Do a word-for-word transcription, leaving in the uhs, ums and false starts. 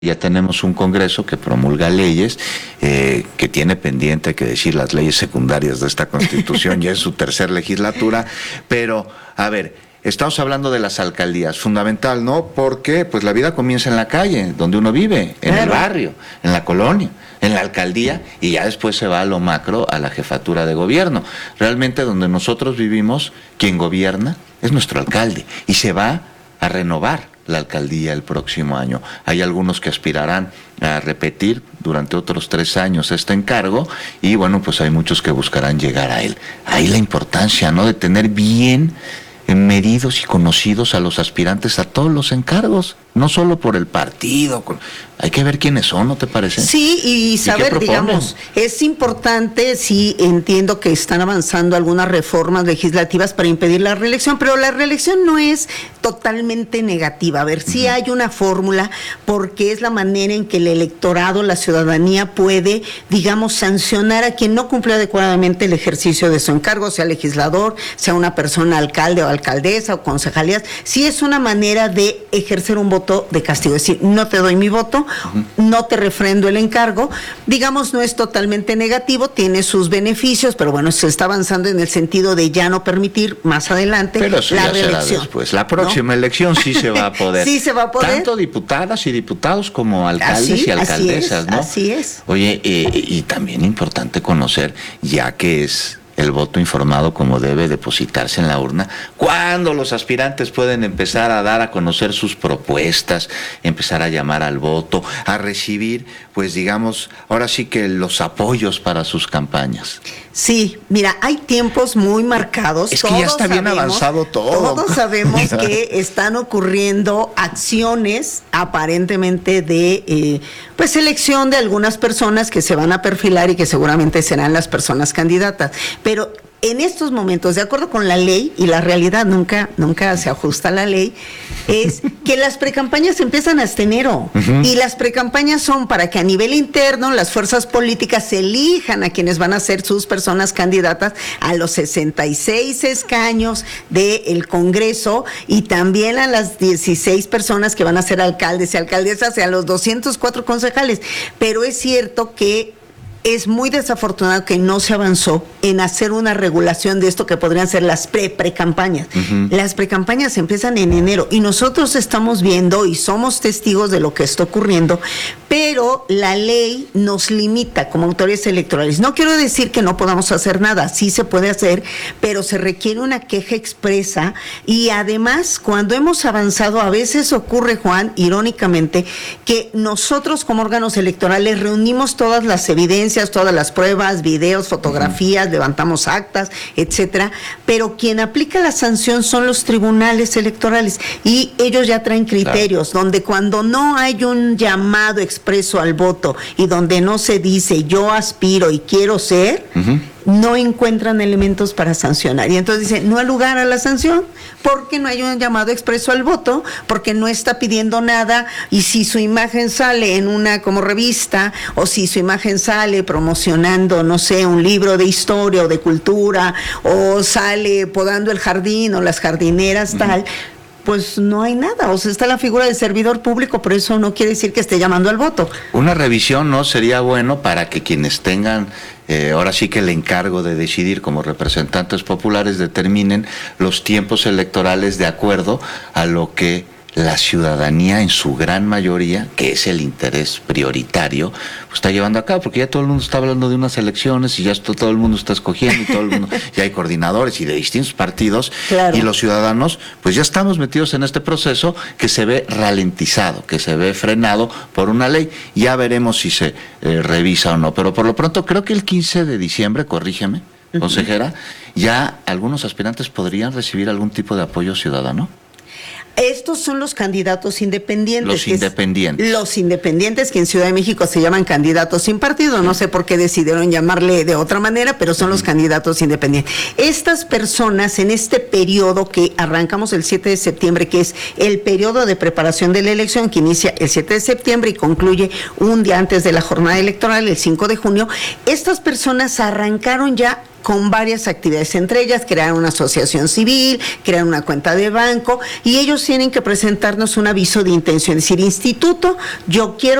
Ya tenemos un Congreso que promulga leyes, eh, que tiene pendiente que decir las leyes secundarias de esta Constitución, ya es su tercer legislatura, pero, a ver, estamos hablando de las alcaldías, fundamental, ¿no? Porque pues la vida comienza en la calle, donde uno vive, en claro. el barrio, en la colonia, en la alcaldía, y ya después se va a lo macro, a la jefatura de gobierno. Realmente donde nosotros vivimos, quien gobierna es nuestro alcalde, y se va a renovar la alcaldía el próximo año. Hay algunos que aspirarán a repetir durante otros tres años este encargo y bueno, pues hay muchos que buscarán llegar a él. Ahí la importancia, ¿no?, de tener bien medidos y conocidos a los aspirantes a todos los encargos, no solo por el partido, con... hay que ver quiénes son, ¿no te parece? Sí, y saber, ¿Y digamos, es importante, sí, entiendo que están avanzando algunas reformas legislativas para impedir la reelección, pero la reelección no es totalmente negativa. A ver, sí uh-huh. hay una fórmula, porque es la manera en que el electorado, la ciudadanía puede, digamos, sancionar a quien no cumple adecuadamente el ejercicio de su encargo, sea legislador, sea una persona alcalde o alcaldesa o concejalías. Sí es una manera de ejercer un voto de castigo, es decir, no te doy mi voto, uh-huh. no te refrendo el encargo, digamos, no es totalmente negativo, tiene sus beneficios, pero bueno, se está avanzando en el sentido de ya no permitir más adelante pero eso la ya reelección. Será después. La próxima ¿no? elección sí se va a poder. Sí se va a poder. Tanto diputadas y diputados como alcaldes así, y alcaldesas, así es, ¿no? Así es. Oye, eh, y también importante conocer, ya que es el voto informado como debe depositarse en la urna, cuándo los aspirantes pueden empezar a dar a conocer sus propuestas, empezar a llamar al voto, a recibir, pues digamos, ahora sí que los apoyos para sus campañas. Sí, mira, hay tiempos muy marcados. Es que ya está bien sabemos, avanzado todo. Todos sabemos que están ocurriendo acciones aparentemente de eh, pues elección de algunas personas que se van a perfilar y que seguramente serán las personas candidatas. Pero en estos momentos, de acuerdo con la ley, y la realidad nunca, nunca se ajusta a la ley, es que las precampañas empiezan hasta enero. Uh-huh. Y las precampañas son para que a nivel interno las fuerzas políticas elijan a quienes van a ser sus personas candidatas a los sesenta y seis escaños del Congreso y también a las dieciséis personas que van a ser alcaldes y alcaldesas y a los doscientos cuatro concejales. Pero es cierto que es muy desafortunado que no se avanzó en hacer una regulación de esto que podrían ser las pre-precampañas. Uh-huh. Las precampañas empiezan en enero y nosotros estamos viendo y somos testigos de lo que está ocurriendo, pero la ley nos limita como autoridades electorales. No quiero decir que no podamos hacer nada, sí se puede hacer, pero se requiere una queja expresa y además cuando hemos avanzado a veces ocurre, Juan, irónicamente, que nosotros como órganos electorales reunimos todas las evidencias, todas las pruebas, videos, fotografías, uh-huh. levantamos actas, etcétera, pero quien aplica la sanción son los tribunales electorales y ellos ya traen criterios, claro. donde cuando no hay un llamado expreso al voto y donde no se dice yo aspiro y quiero ser, uh-huh. no encuentran elementos para sancionar. Y entonces dicen, no hay lugar a la sanción, porque no hay un llamado expreso al voto, porque no está pidiendo nada, y si su imagen sale en una como revista, o si su imagen sale promocionando, no sé, un libro de historia o de cultura, o sale podando el jardín o las jardineras, uh-huh. tal, pues no hay nada, o sea, está la figura del servidor público, pero eso no quiere decir que esté llamando al voto. Una revisión, ¿no? Sería bueno para que quienes tengan, eh, ahora sí que el encargo de decidir como representantes populares determinen los tiempos electorales de acuerdo a lo que la ciudadanía en su gran mayoría, que es el interés prioritario, pues está llevando a cabo, porque ya todo el mundo está hablando de unas elecciones y ya esto, todo el mundo está escogiendo y todo el mundo, ya hay coordinadores y de distintos partidos, claro. y los ciudadanos, pues ya estamos metidos en este proceso que se ve ralentizado, que se ve frenado por una ley. Ya veremos si se eh, revisa o no, pero por lo pronto creo que el quince de diciembre, corrígeme, consejera, uh-huh. ya algunos aspirantes podrían recibir algún tipo de apoyo ciudadano. Estos son los candidatos independientes. Los independientes. Es, los independientes, que en Ciudad de México se llaman candidatos sin partido. No sé por qué decidieron llamarle de otra manera, pero son uh-huh. los candidatos independientes. Estas personas en este periodo que arrancamos el siete de septiembre, que es el periodo de preparación de la elección, que inicia el siete de septiembre y concluye un día antes de la jornada electoral, el cinco de junio, estas personas arrancaron ya con varias actividades, entre ellas crear una asociación civil, crear una cuenta de banco, y ellos tienen que presentarnos un aviso de intención, es decir, instituto, yo quiero